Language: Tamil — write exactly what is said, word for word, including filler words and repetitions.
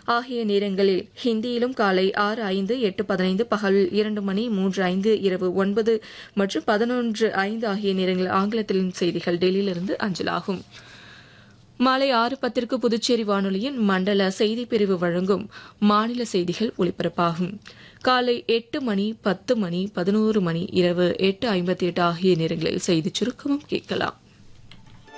ஆகிய நேரங்களில் ஹிந்தியிலும் காலை ஆறு ஐந்து எட்டு பதினைந்து பகல் இரண்டு மணி மூன்று ஐந்து இரவு ஒன்பது மற்றும் பதினொன்று ஐந்து ஆகிய நேரங்களில் ஆங்கிலத்திலும் செய்திகள் டெல்லியிலிருந்து அஞ்சலாகும். மாலை ஆறு பத்திற்கு புதுச்சேரி வானொலியின் மண்டல செய்திப் பிரிவு வழங்கும் மாநில செய்திகள் ஒலிபரப்பாகும். காலை எட்டு மணி பத்து மணி பதினோரு மணி இரவு எட்டு ஐம்பத்தி எட்டு ஆகிய நேரங்களில் செய்திச் சுருக்கமும் கேட்கலாம்.